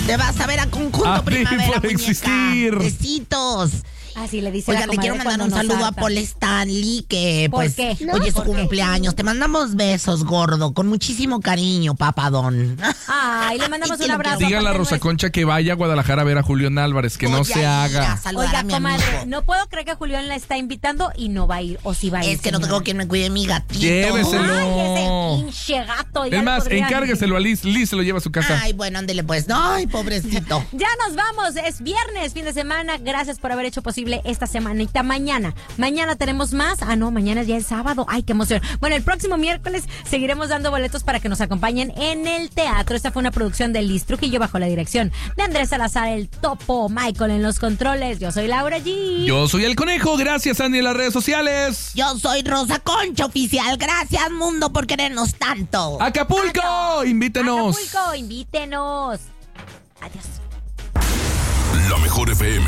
Te vas a ver a Conjunto A ti Primavera, por muñeca. existir. Besitos. Así le dice Oiga, la le quiero comadre mandar un cuando nos saludo a harta. Paul Stanley, que ¿Por pues qué? hoy es su ¿Por qué? cumpleaños. Te mandamos besos, gordo, con muchísimo cariño, papadón. Ay, le mandamos Y que un lo abrazo. Dígale a aparte Rosa nuestro. Concha que vaya a Guadalajara a ver a Julián Álvarez, que no Voy se a ir haga. a saludar Oiga, a mi comadre, amigo. no puedo creer que Julián la está invitando y no va a ir, o si va a ir. Es que no señora. tengo quien me cuide mi gatito. Lléveselo. Ay, ese pinche gato. ya Es le más, podrían- encárgueselo a Liz. Liz se lo lleva a su casa. Ay, bueno, ándele pues. Ay, pobrecito. Ya nos vamos, es viernes, fin de semana. Gracias por haber hecho posible esta semanita. Mañana tenemos más. Ah, no, mañana ya es sábado. Ay, qué emoción. Bueno, el próximo miércoles seguiremos dando boletos para que nos acompañen en el teatro. Esta fue una producción de Liz Trujillo bajo la dirección de Andrés Salazar, el Topo, Michael en los controles. Yo soy Laura G. Yo soy el Conejo. Gracias, Andy, en las redes sociales. Yo soy Rosa Concha Oficial. Gracias, mundo, por querernos tanto. ¡Acapulco! Invítenos. Acapulco, invítenos. Adiós. La Mejor FM